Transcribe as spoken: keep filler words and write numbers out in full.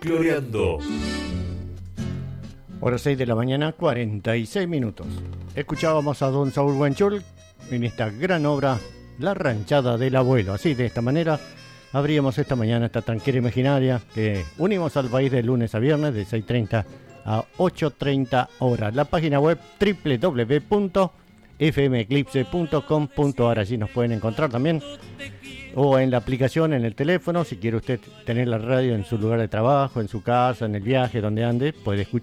Floreando. Hora seis de la mañana, cuarenta y seis minutos. Escuchábamos a don Saúl Guanchul en esta gran obra, La ranchada del abuelo. Así, de esta manera, abríamos esta mañana esta tranquila imaginaria que unimos al país de lunes a viernes de seis treinta a ocho treinta horas. La página web doble u doble u doble u punto f m eclipse punto com punto a r. Allí nos pueden encontrar también, o en la aplicación en el teléfono. Si quiere usted tener la radio en su lugar de trabajo, en su casa, en el viaje, donde ande, puede escuchar